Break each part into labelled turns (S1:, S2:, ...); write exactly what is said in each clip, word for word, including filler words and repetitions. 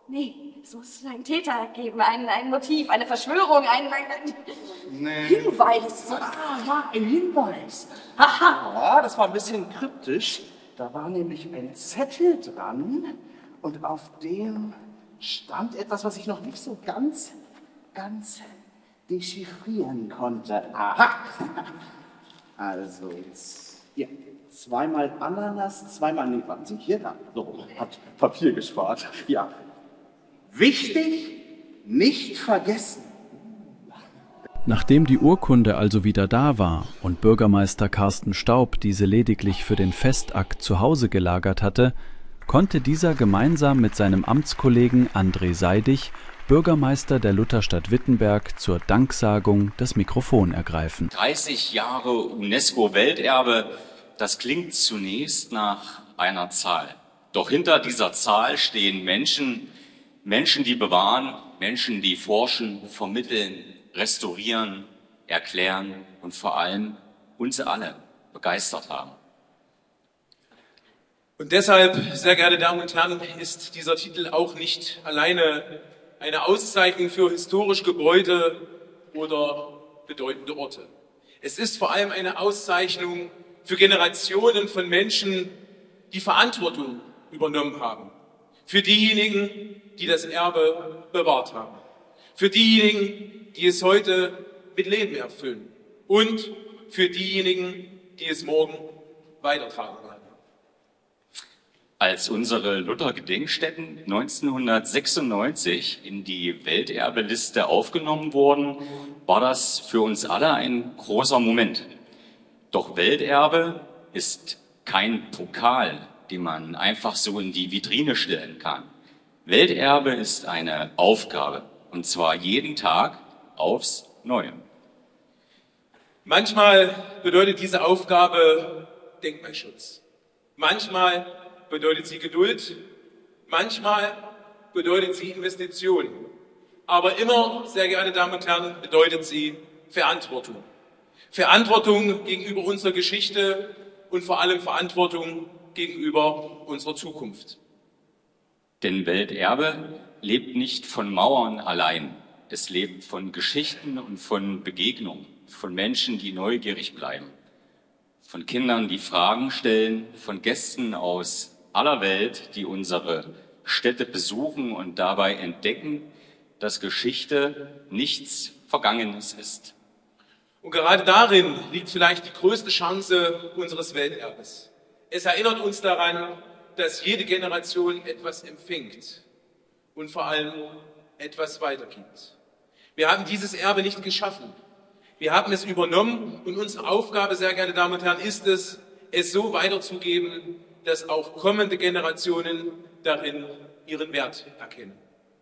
S1: Nee, es muss einen Täter geben, ein, ein Motiv, eine Verschwörung, ein, ein, ein
S2: nee.
S1: Hinweis.
S2: Ah, ja, ein Hinweis. Haha, ja, das war ein bisschen kryptisch. Da war nämlich ein Zettel dran und auf dem stand etwas, was ich noch nicht so ganz, ganz dechiffrieren konnte. Aha. Also jetzt, ja, zweimal Ananas, zweimal, nee, warten Sie, hier, da, so, hat Papier gespart. Ja. Wichtig, nicht vergessen.
S3: Nachdem die Urkunde also wieder da war und Bürgermeister Carsten Staub diese lediglich für den Festakt zu Hause gelagert hatte, konnte dieser gemeinsam mit seinem Amtskollegen André Seidig, Bürgermeister der Lutherstadt Wittenberg, zur Danksagung das Mikrofon ergreifen.
S4: dreißig Jahre UNESCO-Welterbe, das klingt zunächst nach einer Zahl. Doch hinter dieser Zahl stehen Menschen, Menschen, die bewahren, Menschen, die forschen, vermitteln, restaurieren, erklären und vor allem uns alle begeistert haben.
S5: Und deshalb, sehr geehrte Damen und Herren, ist dieser Titel auch nicht alleine eine Auszeichnung für historische Gebäude oder bedeutende Orte. Es ist vor allem eine Auszeichnung für Generationen von Menschen, die Verantwortung übernommen haben. Für diejenigen, die das Erbe bewahrt haben. Für diejenigen, die es heute mit Leben erfüllen. Und für diejenigen, die es morgen weitertragen werden.
S4: Als unsere Luther-Gedenkstätten neunzehnhundertsechsundneunzig in die Welterbeliste aufgenommen wurden, war das für uns alle ein großer Moment. Doch Welterbe ist kein Pokal, den man einfach so in die Vitrine stellen kann. Welterbe ist eine Aufgabe, und zwar jeden Tag aufs Neue.
S5: Manchmal bedeutet diese Aufgabe Denkmalschutz. Manchmal bedeutet sie Geduld. Manchmal bedeutet sie Investition. Aber immer, sehr geehrte Damen und Herren, bedeutet sie Verantwortung. Verantwortung gegenüber unserer Geschichte und vor allem Verantwortung gegenüber unserer Zukunft.
S4: Denn Welterbe lebt nicht von Mauern allein. Es lebt von Geschichten und von Begegnungen, von Menschen, die neugierig bleiben, von Kindern, die Fragen stellen, von Gästen aus aller Welt, die unsere Städte besuchen und dabei entdecken, dass Geschichte nichts Vergangenes ist.
S5: Und gerade darin liegt vielleicht die größte Chance unseres Welterbes. Es erinnert uns daran, dass jede Generation etwas empfängt und vor allem etwas weitergibt. Wir haben dieses Erbe nicht geschaffen. Wir haben es übernommen und unsere Aufgabe, sehr geehrte Damen und Herren, ist es, es so weiterzugeben, dass auch kommende Generationen darin ihren Wert erkennen.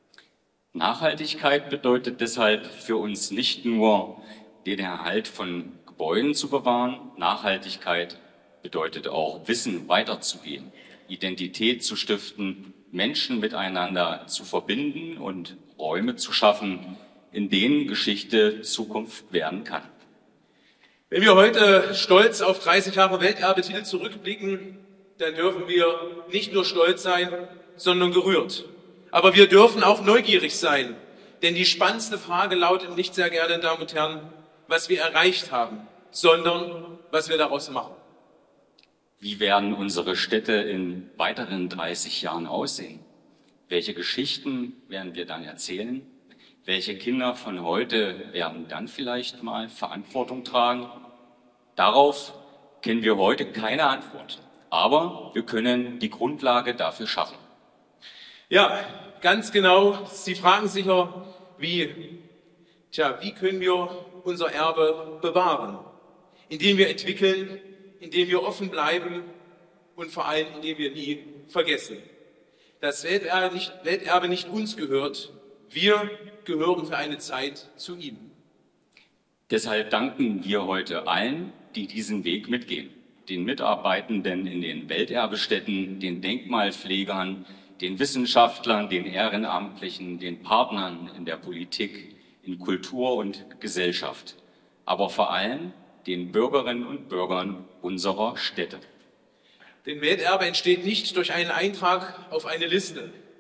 S4: Nachhaltigkeit bedeutet deshalb für uns nicht nur, den Erhalt von Gebäuden zu bewahren. Nachhaltigkeit bedeutet auch, Wissen weiterzugeben, Identität zu stiften, Menschen miteinander zu verbinden und Räume zu schaffen, in denen Geschichte Zukunft werden kann.
S5: Wenn wir heute stolz auf dreißig Jahre Welterbetitel zurückblicken, dann dürfen wir nicht nur stolz sein, sondern gerührt. Aber wir dürfen auch neugierig sein, denn die spannendste Frage lautet nicht, sehr geehrte Damen und Herren, was wir erreicht haben, sondern was wir daraus machen.
S4: Wie werden unsere Städte in weiteren dreißig Jahren aussehen? Welche Geschichten werden wir dann erzählen? Welche Kinder von heute werden dann vielleicht mal Verantwortung tragen? Darauf kennen wir heute keine Antwort. Aber wir können die Grundlage dafür schaffen.
S5: Ja, ganz genau. Sie fragen sicher, wie? Tja, wie können wir unser Erbe bewahren? Indem wir entwickeln, indem wir offen bleiben und vor allem, indem wir nie vergessen. Das Welterbe nicht, Welterbe nicht uns gehört, wir gehören für eine Zeit zu ihm.
S4: Deshalb danken wir heute allen, die diesen Weg mitgehen. Den Mitarbeitenden in den Welterbestätten, den Denkmalpflegern, den Wissenschaftlern, den Ehrenamtlichen, den Partnern in der Politik, in Kultur und Gesellschaft, aber vor allem den Bürgerinnen und Bürgern unserer Städte.
S5: Denn Welterbe entsteht nicht durch einen Eintrag auf eine Liste.